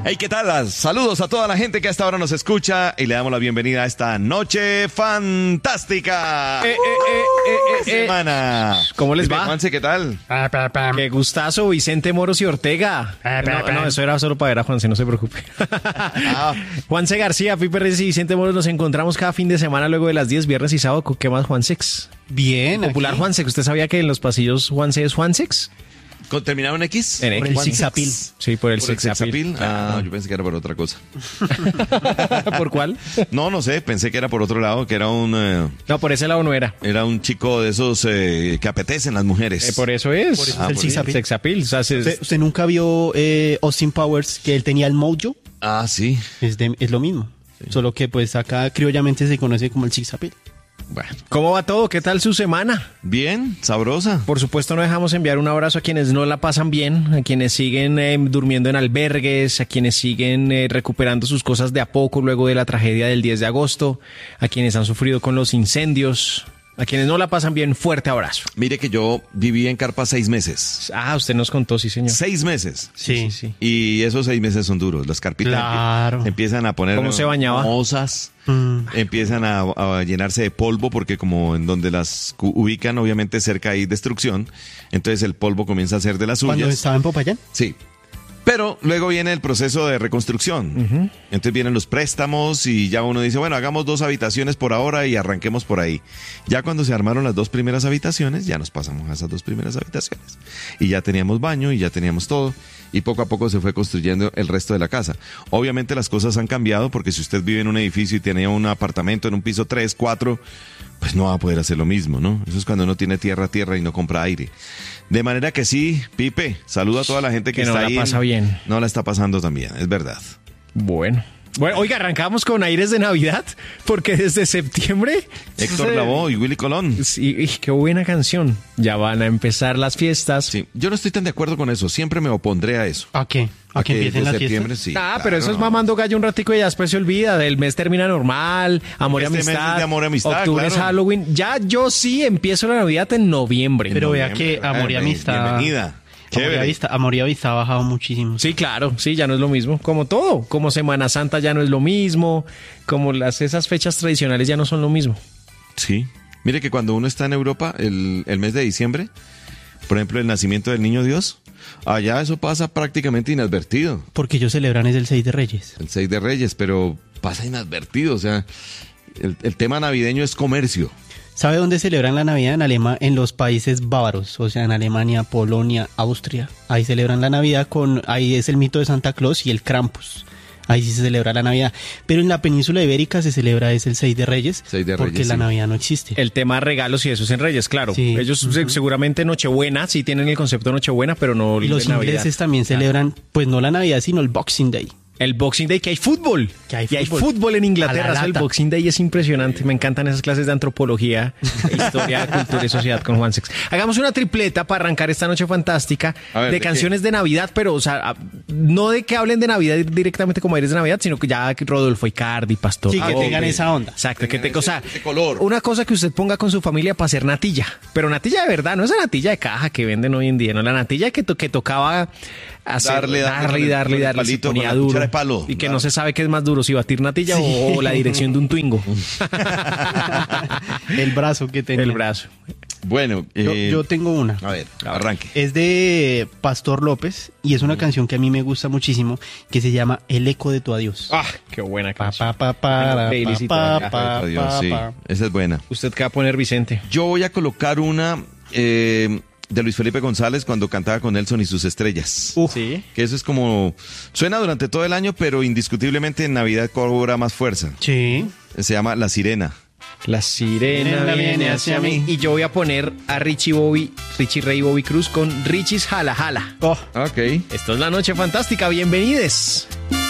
Hey, ¿qué tal? Saludos a toda la gente que hasta ahora nos escucha y le damos la bienvenida a esta noche fantástica. Semana. ¿Cómo les va? Juanse, ¿qué tal? Qué gustazo, Vicente Moros y Ortega. No, eso era solo para ver a Juanse, no se preocupe. Juanse García, Pipe Reyes y Vicente Moros nos encontramos cada fin de semana luego de las 10, viernes y sábado. ¿Qué más, Juansex? Bien. Popular aquí. Juansex. ¿Usted sabía que en los pasillos Juanse es Juansex? ¿Terminado en X? En Por el Juansex. sexapil. Sí, por el ¿Por el sexapil. sexapil? No, yo pensé que era por otra cosa. ¿Por cuál? No sé, pensé que era por otro lado, que era No, por ese lado no era. un chico de esos que apetecen las mujeres. Por eso es. Por eso es el sexapil. Sexapil. O sea, ¿Usted nunca vio Austin Powers, que él tenía el mojo? Ah, sí. Es lo mismo. Solo que pues acá criollamente se conoce como el sexapil. Bueno. ¿Cómo va todo? ¿Qué tal su semana? Bien, sabrosa. Por supuesto, no dejamos enviar un abrazo a quienes no la pasan bien, a quienes siguen durmiendo en albergues, a quienes siguen recuperando sus cosas de a poco luego de la tragedia del 10 de agosto, a quienes han sufrido con los incendios, a quienes no la pasan bien, fuerte abrazo. Mire que yo viví en carpa 6 meses. Ah, usted nos contó, sí, señor. 6 meses. Sí. Y esos 6 meses son duros. Las carpitas Claro. empiezan a poner ¿Cómo se bañaba? mozas, empiezan a llenarse de polvo porque como en donde las ubican, obviamente cerca hay destrucción. Entonces el polvo comienza a ser de las suyas. Cuando estaba en Popayán. Sí. Pero luego viene el proceso de reconstrucción. Entonces vienen los préstamos y ya uno dice, bueno, hagamos 2 habitaciones por ahora y arranquemos por ahí. Ya cuando se armaron las 2 primeras habitaciones, ya nos pasamos a esas 2 primeras habitaciones. Y ya teníamos baño y ya teníamos todo. Y poco a poco se fue construyendo el resto de la casa. Obviamente las cosas han cambiado porque si usted vive en un edificio y tiene un apartamento en un piso 3, 4, pues no va a poder hacer lo mismo, ¿no? Eso es cuando uno tiene tierra y no compra aire. De manera que sí, Pipe, saludo a toda la gente que no está la ahí. pasa bien. No la está pasando tan bien, es verdad. Bueno, oiga, arrancamos con aires de Navidad, porque desde septiembre... Héctor Lavoe y Willy Colón. Sí, qué buena canción. Ya van a empezar las fiestas. Sí, yo no estoy tan de acuerdo con eso, siempre me opondré a eso. ¿A qué? ¿A que empiecen las septiembre, fiestas? sí. Pero eso es mamando gallo un ratico y ya después se olvida. El mes termina normal, amor y Este mes amistad. es de amor y amistad, Octubre es claro. Halloween. Ya yo sí empiezo la Navidad en noviembre. Pero vea Noviembre, que Amor y Amistad... Bienvenida. Chévere. Amor y Amistad ha bajado muchísimo. Sí, claro, sí, ya no es lo mismo. Como todo, como Semana Santa ya no es lo mismo, como esas fechas tradicionales ya no son lo mismo. Sí. Mire que cuando uno está en Europa, el mes de diciembre, por ejemplo, el nacimiento del niño Dios, allá eso pasa prácticamente inadvertido. Porque ellos celebran es el 6 de Reyes. El 6 de Reyes, pero pasa inadvertido. O sea, el tema navideño es comercio. ¿Sabe dónde celebran la Navidad? En los países bávaros, o sea, en Alemania, Polonia, Austria. Ahí celebran la Navidad ahí es el mito de Santa Claus y el Krampus. Ahí sí se celebra la Navidad. Pero en la península ibérica se celebra es el 6 de Reyes, 6 de porque Reyes, la sí. Navidad no existe. El tema regalos y eso es en Reyes, claro. Sí. Ellos seguramente Nochebuena, sí tienen el concepto de Nochebuena, pero no Y los de Navidad. ingleses también celebran, pues no la Navidad, sino el Boxing Day. El Boxing Day, que hay fútbol. Y hay fútbol en Inglaterra. A la Eso, el lata. Boxing Day es impresionante. Me encantan esas clases de antropología, historia, cultura y sociedad con Juan Sex. Hagamos una tripleta para arrancar esta noche fantástica A ver, de ¿de canciones de Navidad, pero, o sea, no de que hablen de Navidad directamente como aires de Navidad, sino que ya Rodolfo Icardi, Pastor. Sí, que López. tengan esa onda. Exacto, que Tengan o sea, ese color. una cosa que usted ponga con su familia para hacer natilla, pero natilla de verdad, no esa natilla de caja que venden hoy en día, no la natilla que tocaba hacer, darle, palito, se ponía con la duro cuchara de palo. y que no se sabe qué es más duro, si batir natilla o la dirección de un Twingo. El brazo que tenía. El brazo. Bueno, Yo tengo una. a ver, arranque. Es de Pastor López y es una canción que a mí me gusta muchísimo que se llama El eco de tu adiós. Ah, qué buena Pa, canción. pa, pa, para, Playlist y pa, todo. pa, Adiós, pa, sí. pa. Esa es buena. ¿Usted qué va a poner, Vicente? Yo voy a colocar una de Luis Felipe González cuando cantaba con Nelson y sus estrellas. Sí. Que eso es como... Suena durante todo el año, pero indiscutiblemente en Navidad cobra más fuerza. Sí. Se llama La Sirena. La sirena viene hacia mí. Y yo voy a poner a Richie Ray y Bobby Cruz con Richie's Jala Jala. Oh. Ok. Esto es La Noche Fantástica, bienvenides.